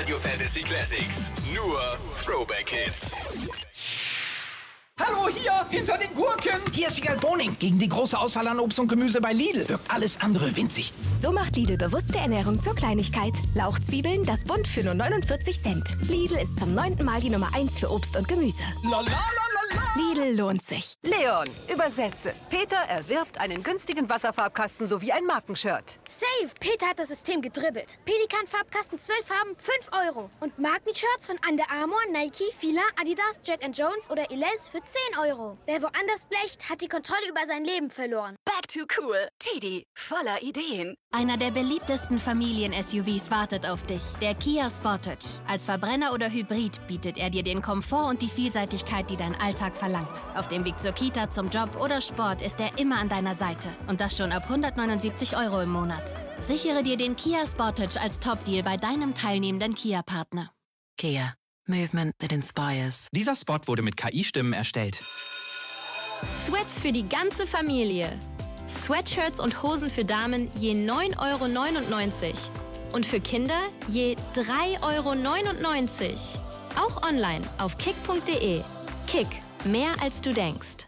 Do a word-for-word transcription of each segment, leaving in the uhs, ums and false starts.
Radio Fantasy Classics. Nur Throwback Hits. Hallo, hier, hinter den Gurken. Hier ist Sigal Boning. Gegen die große Auswahl an Obst und Gemüse bei Lidl wirkt alles andere winzig. So macht Lidl bewusste Ernährung zur Kleinigkeit. Lauchzwiebeln, das Bund für nur neunundvierzig Cent. Lidl ist zum neunten Mal die Nummer eins für Obst und Gemüse. La, la, la, la, la. Lidl lohnt sich. Leon, übersetze. Peter erwirbt einen günstigen Wasserfarbkasten sowie ein Markenshirt. Save! Peter hat das System gedribbelt. Pelikan-Farbkasten, zwölf Farben, fünf Euro. Und Markenshirts von Under Armour, Nike, Fila, Adidas, Jack and Jones oder Elize für zehn Euro. Wer woanders blecht, hat die Kontrolle über sein Leben verloren. Back to cool. Teddy, voller Ideen. Einer der beliebtesten Familien-S U Vs wartet auf dich. Der Kia Sportage. Als Verbrenner oder Hybrid bietet er dir den Komfort und die Vielseitigkeit, die dein Alltag verlangt. Auf dem Weg zur Kita, zum Job oder Sport ist er immer an deiner Seite. Und das schon ab hundertneunundsiebzig Euro im Monat. Sichere dir den Kia Sportage als Top-Deal bei deinem teilnehmenden Kia-Partner. Kia. Movement that inspires. Dieser Spot wurde mit K I-Stimmen erstellt. Sweats für die ganze Familie. Sweatshirts und Hosen für Damen je neun Euro neunundneunzig. Und für Kinder je drei Euro neunundneunzig. Auch online auf kick punkt de. Kick. Mehr als du denkst.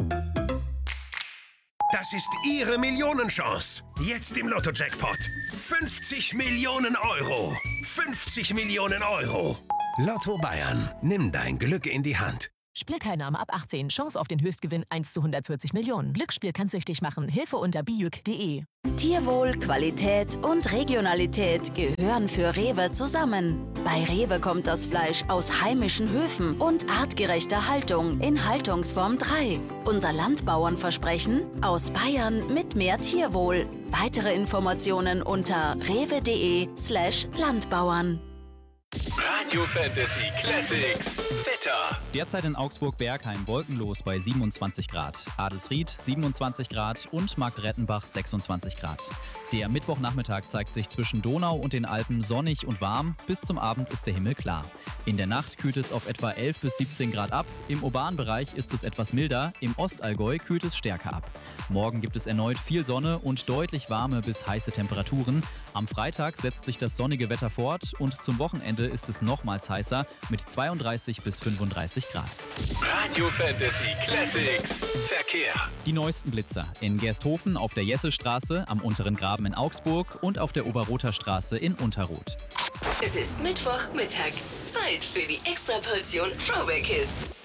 Das ist Ihre Millionenchance. Jetzt im Lotto-Jackpot. fünfzig Millionen Euro. fünfzig Millionen Euro. Lotto Bayern. Nimm dein Glück in die Hand. Spielteilnahme ab achtzehn. Chance auf den Höchstgewinn eins zu hundertvierzig Millionen. Glücksspiel kann süchtig machen. Hilfe unter bijuk punkt de. Tierwohl, Qualität und Regionalität gehören für Rewe zusammen. Bei Rewe kommt das Fleisch aus heimischen Höfen und artgerechter Haltung in Haltungsform drei. Unser Landbauernversprechen: aus Bayern mit mehr Tierwohl. Weitere Informationen unter rewe.de slash Landbauern. Radio Fantasy Classics. Wetter. Derzeit in Augsburg-Bergheim wolkenlos bei siebenundzwanzig Grad. Adelsried siebenundzwanzig Grad und Marktrettenbach sechsundzwanzig Grad. Der Mittwochnachmittag zeigt sich zwischen Donau und den Alpen sonnig und warm. Bis zum Abend ist der Himmel klar. In der Nacht kühlt es auf etwa elf bis siebzehn Grad ab. Im urbanen Bereich ist es etwas milder. Im Ostallgäu kühlt es stärker ab. Morgen gibt es erneut viel Sonne und deutlich warme bis heiße Temperaturen. Am Freitag setzt sich das sonnige Wetter fort und zum Wochenende ist es nochmals heißer mit zweiunddreißig bis fünfunddreißig Grad. Radio Fantasy Classics. Verkehr. Die neuesten Blitzer in Gersthofen auf der Jessestraße, am Unteren Graben in Augsburg und auf der Oberrother Straße in Unterroth. Es ist Mittwochmittag. Zeit für die Extraportion Throwback Hits.